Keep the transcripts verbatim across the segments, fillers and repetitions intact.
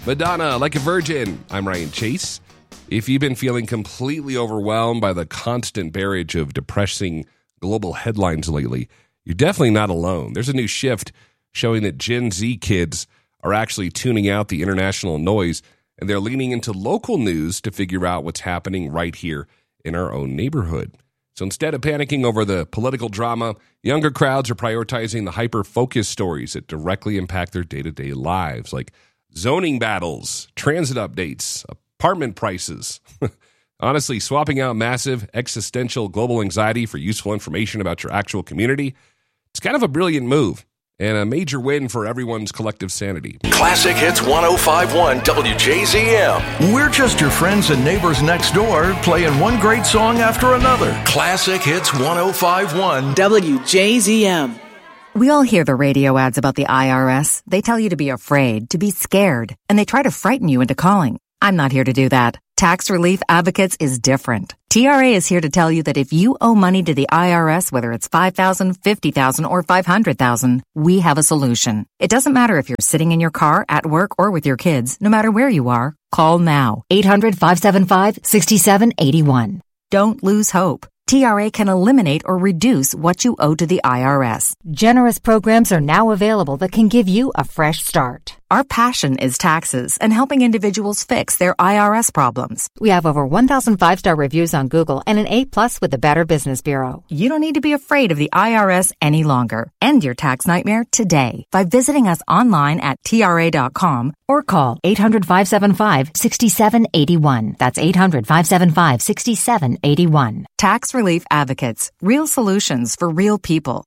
Madonna, Like a Virgin. I'm Ryan Chase. If you've been feeling completely overwhelmed by the constant barrage of depressing global headlines lately, you're definitely not alone. There's a new shift showing that Gen Z kids are actually tuning out the international noise, and they're leaning into local news to figure out what's happening right here in our own neighborhood. So instead of panicking over the political drama, younger crowds are prioritizing the hyper-focused stories that directly impact their day-to-day lives, like zoning battles, transit updates, apartment prices. Honestly, swapping out massive existential global anxiety for useful information about your actual community, it's kind of a brilliant move and a major win for everyone's collective sanity. Classic Hits ten fifty-one W J Z M. We're just your friends and neighbors next door, playing one great song after another. Classic Hits ten fifty-one W J Z M. We all hear the radio ads about the I R S. They tell you to be afraid, to be scared, and they try to frighten you into calling. I'm not here to do that. Tax Relief Advocates is different. T R A is here to tell you that if you owe money to the I R S, whether it's five thousand dollars, fifty thousand dollars, or five hundred thousand dollars, we have a solution. It doesn't matter if you're sitting in your car, at work, or with your kids. No matter where you are, call now. eight hundred, five seven five, six seven eight one. Don't lose hope. T R A can eliminate or reduce what you owe to the I R S. Generous programs are now available that can give you a fresh start. Our passion is taxes and helping individuals fix their I R S problems. We have over one thousand five-star reviews on Google and an A plus with the Better Business Bureau. You don't need to be afraid of the I R S any longer. End your tax nightmare today by visiting us online at T R A dot com or call eight hundred, five seven five, six seven eight one. That's eight hundred, five seven five, six seven eight one. Tax Relief Advocates. Real solutions for real people.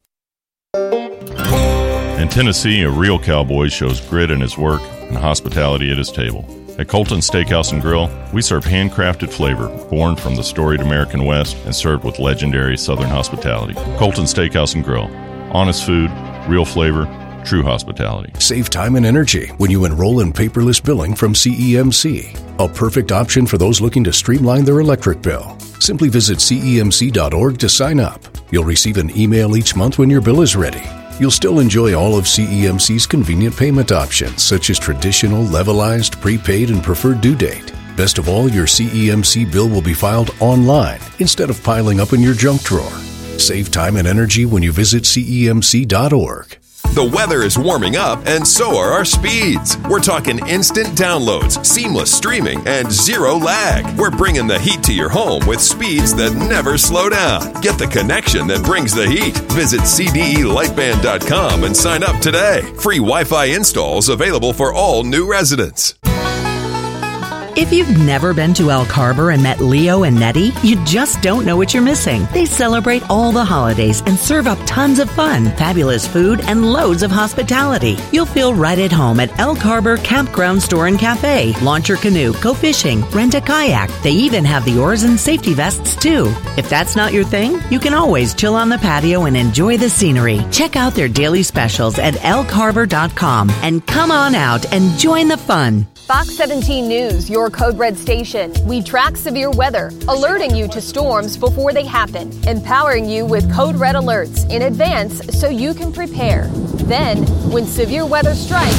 In Tennessee, a real cowboy shows grit in his work and hospitality at his table. At Colton Steakhouse and Grill, we serve handcrafted flavor born from the storied American West and served with legendary Southern hospitality. Colton Steakhouse and Grill. Honest food, real flavor, true hospitality. Save time and energy when you enroll in paperless billing from C E M C. A perfect option for those looking to streamline their electric bill. Simply visit C E M C dot org to sign up. You'll receive an email each month when your bill is ready. You'll still enjoy all of C E M C's convenient payment options, such as traditional, levelized, prepaid, and preferred due date. Best of all, your C E M C bill will be filed online instead of piling up in your junk drawer. Save time and energy when you visit C E M C dot org. The weather is warming up, and so are our speeds. We're talking instant downloads, seamless streaming, and zero lag. We're bringing the heat to your home with speeds that never slow down. Get the connection that brings the heat. Visit C D E lightband dot com and sign up today. Free Wi-Fi installs available for all new residents. If you've never been to Elk Harbor and met Leo and Nettie, you just don't know what you're missing. They celebrate all the holidays and serve up tons of fun, fabulous food, and loads of hospitality. You'll feel right at home at Elk Harbor Campground Store and Cafe. Launch your canoe, go fishing, rent a kayak. They even have the oars and safety vests, too. If that's not your thing, you can always chill on the patio and enjoy the scenery. Check out their daily specials at elk harbor dot com and come on out and join the fun. Fox seventeen News, your Code Red station. We track severe weather, alerting you to storms before they happen, empowering you with Code Red alerts in advance so you can prepare. Then, when severe weather strikes,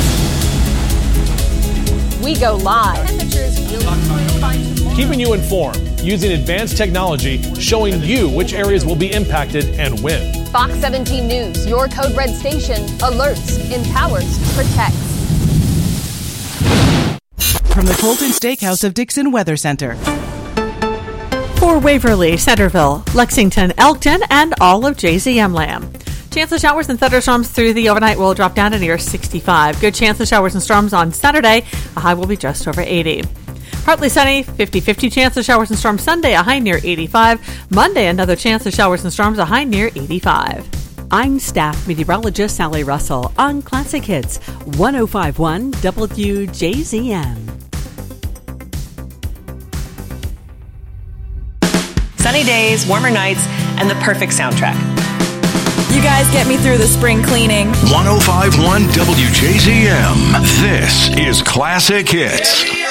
we go live. Keeping you informed using advanced technology, showing you which areas will be impacted and when. Fox seventeen News, your Code Red station, alerts, empowers, protects. From the Colton Steakhouse of Dixon Weather Center. For Waverly, Centerville, Lexington, Elkton, and all of J Z M land. Chance of showers and thunderstorms through the overnight will drop down to near sixty-five. Good chance of showers and storms on Saturday. A high will be just over eighty. Partly sunny, fifty-fifty chance of showers and storms Sunday, a high near eighty-five. Monday, another chance of showers and storms, a high near eighty-five. I'm staff meteorologist Sally Russell on Classic Hits ten fifty-one W J Z M. Sunny days, warmer nights, and the perfect soundtrack. You guys get me through the spring cleaning. ten fifty-one W J Z M. This is Classic Hits.